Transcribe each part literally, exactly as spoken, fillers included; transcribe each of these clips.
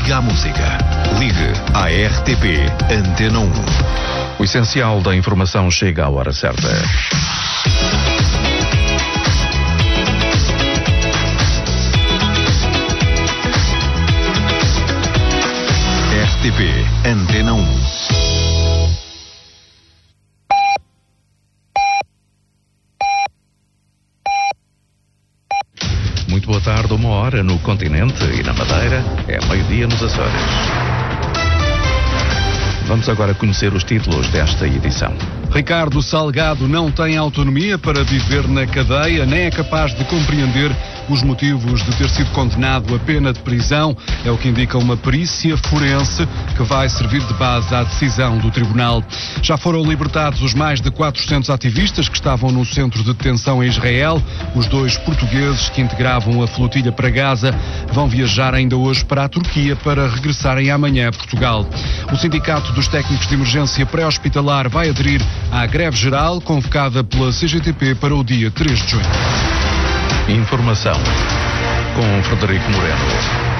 ligue à música. Ligue à R T P Antena um. O essencial da informação chega à hora certa. R T P Antena um. Muito boa tarde, uma hora no continente e na Madeira, é meio-dia nos Açores. Vamos agora conhecer os títulos desta edição. Ricardo Salgado não tem autonomia para viver na cadeia, nem é capaz de compreender os motivos de ter sido condenado a pena de prisão. É o que indica uma perícia forense que vai servir de base à decisão do tribunal. Já foram libertados os mais de quatrocentos ativistas que estavam no centro de detenção em Israel. Os dois portugueses que integravam a flotilha para Gaza vão viajar ainda hoje para a Turquia para regressarem amanhã a Portugal. O Sindicato dos Técnicos de Emergência Pré-Hospitalar vai aderir à greve geral convocada pela C G T P para o dia três de junho. Informação com Frederico Moreno.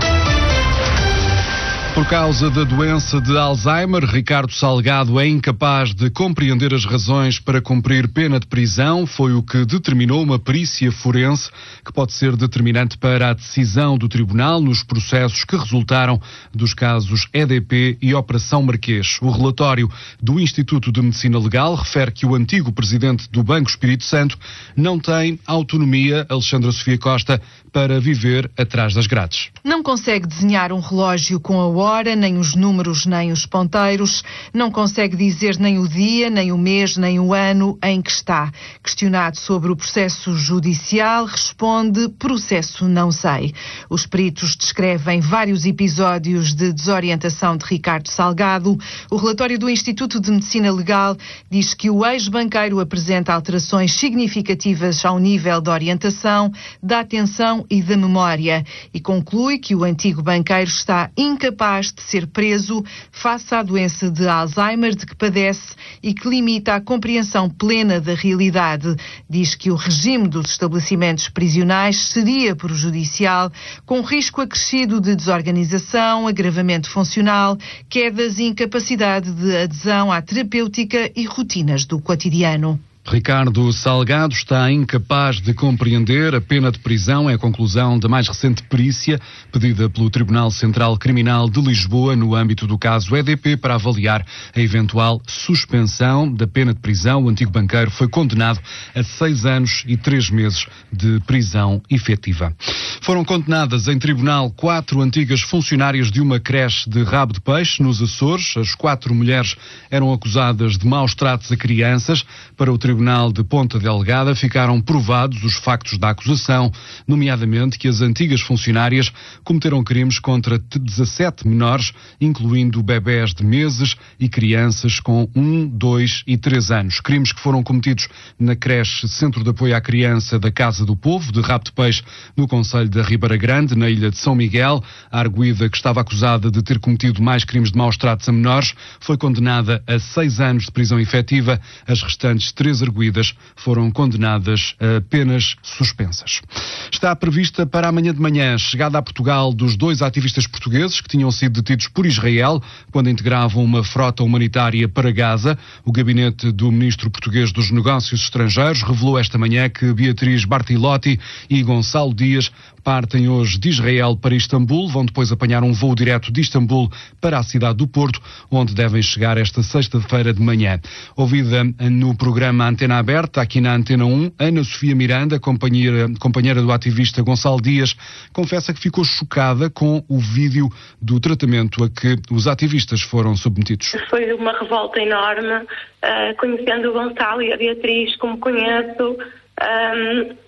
Por causa da doença de Alzheimer, Ricardo Salgado é incapaz de compreender as razões para cumprir pena de prisão. Foi o que determinou uma perícia forense que pode ser determinante para a decisão do tribunal nos processos que resultaram dos casos E D P e Operação Marquês. O relatório do Instituto de Medicina Legal refere que o antigo presidente do Banco Espírito Santo não tem autonomia, Alexandra Sofia Costa, para viver atrás das grades. Não consegue desenhar um relógio com a hora, nem os números, nem os ponteiros. Não consegue dizer nem o dia, nem o mês, nem o ano em que está. Questionado sobre o processo judicial, responde: processo não sei. Os peritos descrevem vários episódios de desorientação de Ricardo Salgado. O relatório do Instituto de Medicina Legal diz que o ex-banqueiro apresenta alterações significativas ao nível da orientação, da atenção e da memória, e conclui que o antigo banqueiro está incapaz de ser preso face à doença de Alzheimer de que padece e que limita a compreensão plena da realidade. Diz que o regime dos estabelecimentos prisionais seria prejudicial, com risco acrescido de desorganização, agravamento funcional, quedas e incapacidade de adesão à terapêutica e rotinas do cotidiano. Ricardo Salgado está incapaz de compreender a pena de prisão, é a conclusão da mais recente perícia pedida pelo Tribunal Central Criminal de Lisboa no âmbito do caso E D P para avaliar a eventual suspensão da pena de prisão. O antigo banqueiro foi condenado a seis anos e três meses de prisão efetiva. Foram condenadas em tribunal quatro antigas funcionárias de uma creche de Rabo de Peixe, nos Açores. As quatro mulheres eram acusadas de maus tratos a crianças. Para o Tribunal Tribunal de Ponta Delgada ficaram provados os factos da acusação, nomeadamente que as antigas funcionárias cometeram crimes contra dezassete menores, incluindo bebés de meses e crianças com um, dois e três anos. Crimes que foram cometidos na creche Centro de Apoio à Criança da Casa do Povo, de Rabo de Peixe, no concelho da Ribeira Grande, na ilha de São Miguel. A arguida, que estava acusada de ter cometido mais crimes de maus tratos a menores, foi condenada a seis anos de prisão efetiva. As restantes três arguidas foram condenadas a penas suspensas. Está prevista para amanhã de manhã a chegada a Portugal dos dois ativistas portugueses que tinham sido detidos por Israel quando integravam uma frota humanitária para Gaza. O gabinete do ministro português dos Negócios Estrangeiros revelou esta manhã que Beatriz Bartilotti e Gonçalo Dias partem hoje de Israel para Istambul, vão depois apanhar um voo direto de Istambul para a cidade do Porto, onde devem chegar esta sexta-feira de manhã. Ouvida no programa Antena Aberta, aqui na Antena um, Ana Sofia Miranda, companheira, companheira do ativista Gonçalo Dias, confessa que ficou chocada com o vídeo do tratamento a que os ativistas foram submetidos. Foi uma revolta enorme, uh, conhecendo o Gonçalo e a Beatriz como conheço, Um,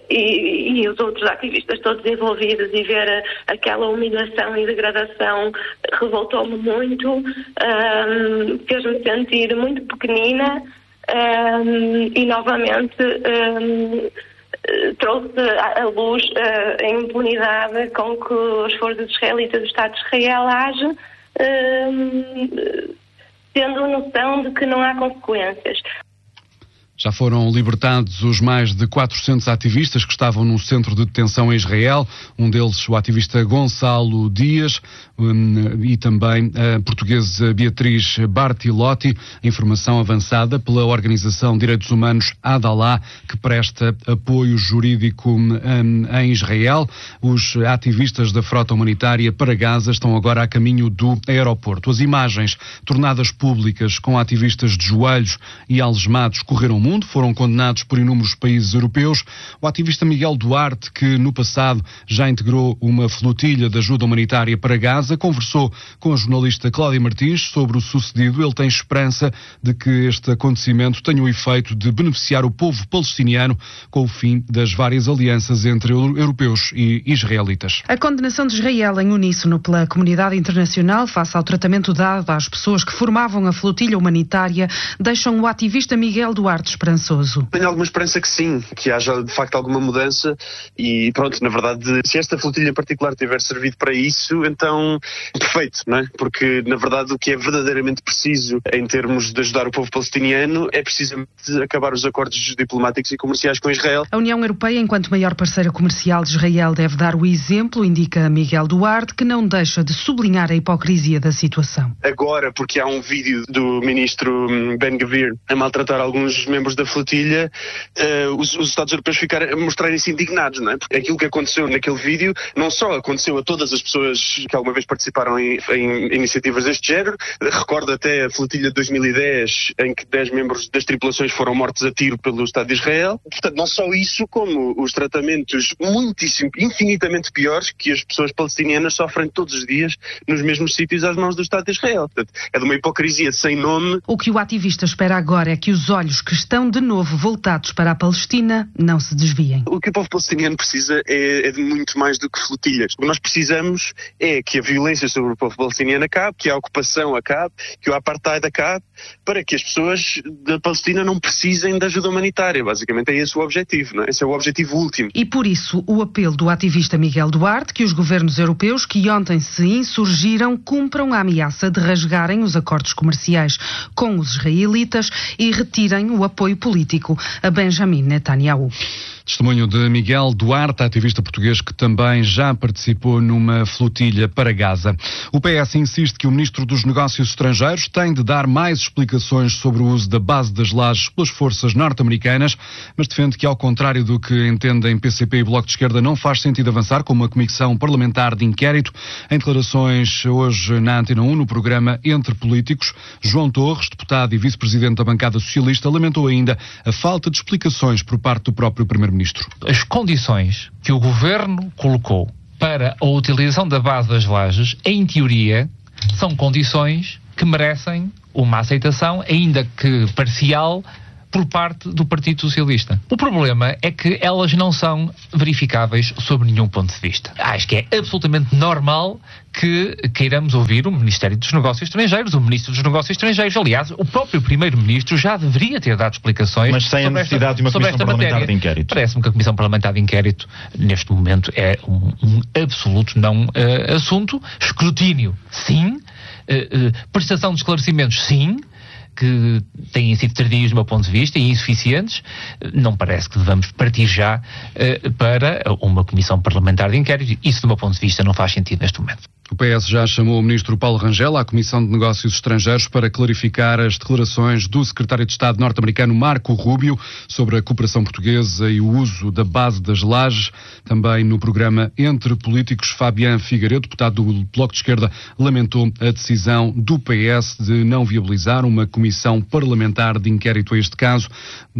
e, e os outros ativistas todos envolvidos, e ver a, aquela humilhação e degradação revoltou-me muito, um, fez-me sentir muito pequenina, um, e novamente um, trouxe à luz uh, a impunidade com que as forças israelitas do Estado de Israel agem, um, tendo noção de que não há consequências. Já foram libertados os mais de quatrocentos ativistas que estavam num centro de detenção em Israel, um deles o ativista Gonçalo Dias um, e também a portuguesa Beatriz Bartilotti. Informação avançada pela Organização de Direitos Humanos Adalá, que presta apoio jurídico um, em Israel. Os ativistas da frota humanitária para Gaza estão agora a caminho do aeroporto. As imagens tornadas públicas com ativistas de joelhos e algemados correram o mundo, foram condenados por inúmeros países europeus. O ativista Miguel Duarte, que no passado já integrou uma flotilha de ajuda humanitária para Gaza, conversou com a jornalista Cláudia Martins sobre o sucedido. Ele tem esperança de que este acontecimento tenha o efeito de beneficiar o povo palestiniano com o fim das várias alianças entre europeus e israelitas. A condenação de Israel em uníssono pela comunidade internacional face ao tratamento dado às pessoas que formavam a flotilha humanitária deixam o ativista Miguel Duarte esperançoso. Tenho alguma esperança que sim, que haja de facto alguma mudança e pronto, na verdade, se esta flotilha em particular tiver servido para isso, então perfeito, não é? Porque na verdade o que é verdadeiramente preciso em termos de ajudar o povo palestiniano é precisamente acabar os acordos diplomáticos e comerciais com Israel. A União Europeia, enquanto maior parceira comercial de Israel, deve dar o exemplo, indica Miguel Duarte, que não deixa de sublinhar a hipocrisia da situação. Agora, porque há um vídeo do ministro Ben-Gvir a maltratar alguns membros da flotilha, uh, os, os Estados europeus ficaram a mostrarem-se indignados, não é? Porque aquilo que aconteceu naquele vídeo não só aconteceu a todas as pessoas que alguma vez participaram em, em iniciativas deste género, recordo até a flotilha de dois mil e dez, em que dez membros das tripulações foram mortos a tiro pelo Estado de Israel. Portanto, não só isso, como os tratamentos muitíssimo, infinitamente piores que as pessoas palestinianas sofrem todos os dias nos mesmos sítios às mãos do Estado de Israel. Portanto, é de uma hipocrisia sem nome. O que o ativista espera agora é que os olhos que estão de novo voltados para a Palestina não se desviem. O que o povo palestiniano precisa é, é de muito mais do que flotilhas. O que nós precisamos é que a violência sobre o povo palestiniano acabe, que a ocupação acabe, que o apartheid acabe, para que as pessoas da Palestina não precisem de ajuda humanitária. Basicamente é esse o objetivo, não é? Esse é o objetivo último. E por isso o apelo do ativista Miguel Duarte que os governos europeus que ontem se insurgiram cumpram a ameaça de rasgarem os acordos comerciais com os israelitas e retirem o apoio político a Benjamin Netanyahu. Testemunho de Miguel Duarte, ativista português que também já participou numa flotilha para Gaza. O P S insiste que o Ministro dos Negócios Estrangeiros tem de dar mais explicações sobre o uso da base das lajes pelas forças norte-americanas, mas defende que, ao contrário do que entendem P C P e Bloco de Esquerda, não faz sentido avançar com uma comissão parlamentar de inquérito. Em declarações hoje na Antena um, no programa Entre Políticos, João Torres, deputado e vice-presidente da bancada socialista, lamentou ainda a falta de explicações por parte do próprio Primeiro-Ministro. As condições que o Governo colocou para a utilização da base das lajes, em teoria, são condições que merecem uma aceitação, ainda que parcial, por parte do Partido Socialista. O problema é que elas não são verificáveis sob nenhum ponto de vista. Acho que é absolutamente normal que queiramos ouvir o Ministério dos Negócios Estrangeiros, o Ministro dos Negócios Estrangeiros. Aliás, o próprio Primeiro-Ministro já deveria ter dado explicações. Mas sem a necessidade de uma comissão parlamentar de inquérito. Parece-me que a Comissão Parlamentar de Inquérito, neste momento, é um, um absoluto não uh, assunto. Escrutínio, sim. Uh, uh, prestação de esclarecimentos, sim. Que têm sido tardios do meu ponto de vista e insuficientes, não parece que devamos partir já uh, para uma comissão parlamentar de inquérito. Isso, do meu ponto de vista, não faz sentido neste momento. O P S já chamou o ministro Paulo Rangel à Comissão de Negócios Estrangeiros para clarificar as declarações do secretário de Estado norte-americano Marco Rubio sobre a cooperação portuguesa e o uso da base das lajes. Também no programa Entre Políticos, Fabián Figueiredo, deputado do Bloco de Esquerda, lamentou a decisão do P S de não viabilizar uma comissão parlamentar de inquérito a este caso.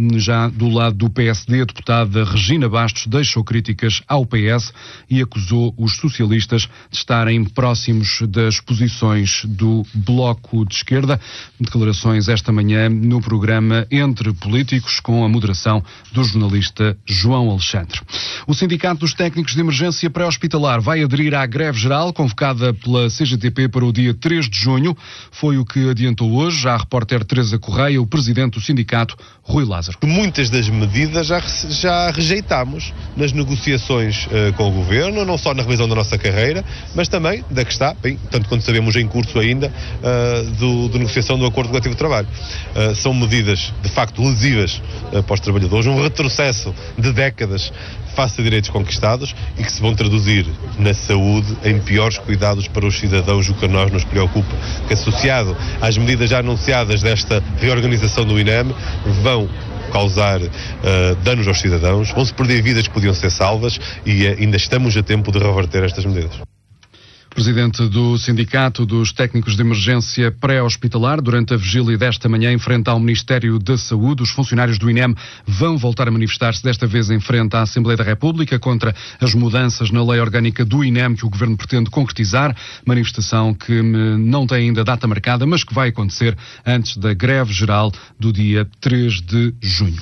Já do lado do P S D, a deputada Regina Bastos deixou críticas ao P S e acusou os socialistas de estarem próximos das posições do Bloco de Esquerda. Declarações esta manhã no programa Entre Políticos, com a moderação do jornalista João Alexandre. O Sindicato dos Técnicos de Emergência Pré-Hospitalar vai aderir à greve geral convocada pela C G T P para o dia três de junho. Foi o que adiantou hoje à repórter Teresa Correia, o presidente do sindicato, Rui Lázaro. Muitas das medidas já, já rejeitámos nas negociações uh, com o Governo, não só na revisão da nossa carreira, mas também ainda que está, bem, tanto quanto sabemos em curso ainda, uh, do, de negociação do acordo coletivo de trabalho. Uh, são medidas, de facto, lesivas uh, para os trabalhadores, um retrocesso de décadas face a direitos conquistados e que se vão traduzir na saúde em piores cuidados para os cidadãos, o que a nós nos preocupa. Que associado às medidas já anunciadas desta reorganização do INEM, vão causar uh, danos aos cidadãos, vão-se perder vidas que podiam ser salvas e uh, ainda estamos a tempo de reverter estas medidas. Presidente do Sindicato dos Técnicos de Emergência Pré-Hospitalar, durante a vigília desta manhã em frente ao Ministério da Saúde, os funcionários do INEM vão voltar a manifestar-se, desta vez em frente à Assembleia da República, contra as mudanças na lei orgânica do INEM que o Governo pretende concretizar. Manifestação que não tem ainda data marcada, mas que vai acontecer antes da greve geral do dia três de junho.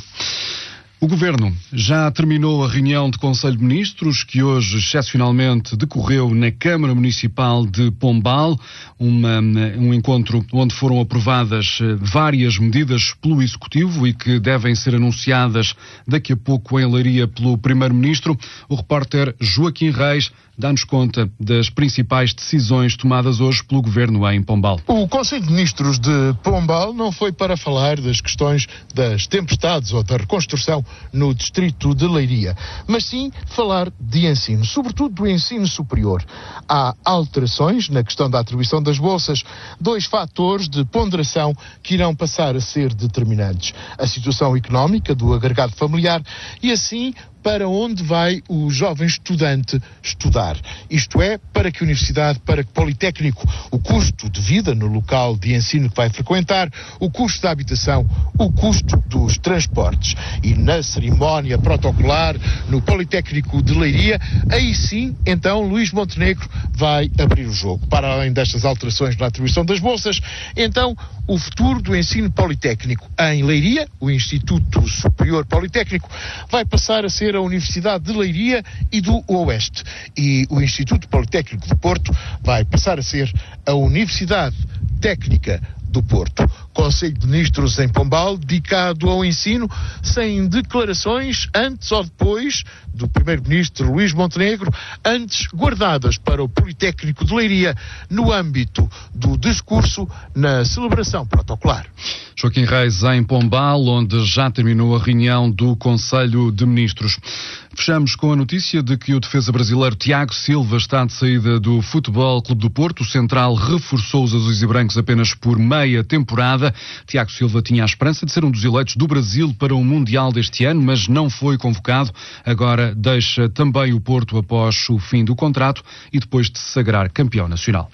O Governo já terminou a reunião de Conselho de Ministros, que hoje, excepcionalmente, decorreu na Câmara Municipal de Pombal, uma, um encontro onde foram aprovadas várias medidas pelo Executivo e que devem ser anunciadas daqui a pouco em Leiria pelo Primeiro-Ministro. O repórter Joaquim Reis dá-nos conta das principais decisões tomadas hoje pelo Governo em Pombal. O Conselho de Ministros de Pombal não foi para falar das questões das tempestades ou da reconstrução no distrito de Leiria, mas sim falar de ensino, sobretudo do ensino superior. Há alterações na questão da atribuição das bolsas, dois fatores de ponderação que irão passar a ser determinantes: a situação económica do agregado familiar e, assim, para onde vai o jovem estudante estudar. Isto é, para que universidade, para que politécnico, o custo de vida no local de ensino que vai frequentar, o custo da habitação, o custo dos transportes. E na cerimónia protocolar no Politécnico de Leiria, aí sim, então, Luís Montenegro vai abrir o jogo. Para além destas alterações na atribuição das bolsas, então, o futuro do ensino politécnico em Leiria, o Instituto Superior Politécnico, vai passar a ser a Universidade de Leiria e do Oeste. E o Instituto Politécnico de Porto vai passar a ser a Universidade Técnica do Porto. Conselho de Ministros em Pombal, dedicado ao ensino, sem declarações antes ou depois do Primeiro-Ministro Luís Montenegro, antes guardadas para o Politécnico de Leiria, no âmbito do discurso na celebração protocolar. Joaquim Reis em Pombal, onde já terminou a reunião do Conselho de Ministros. Fechamos com a notícia de que o defesa brasileiro Tiago Silva está de saída do Futebol Clube do Porto. O central reforçou os azuis e brancos apenas por meia temporada. Tiago Silva tinha a esperança de ser um dos eleitos do Brasil para o Mundial deste ano, mas não foi convocado. Agora deixa também o Porto após o fim do contrato e depois de se sagrar campeão nacional.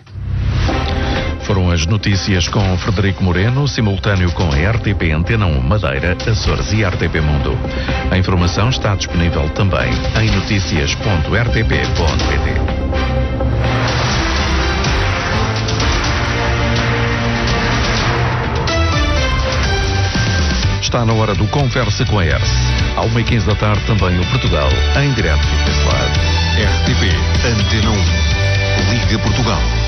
Foram as notícias com Frederico Moreno, simultâneo com a R T P Antena um Madeira, Açores e R T P Mundo. A informação está disponível também em noticias ponto r t p ponto p t. Está na hora do Conversa com a E R S. À uma e quinze da tarde também o Portugal, em direto do Festival. R T P Antena um. Liga Portugal.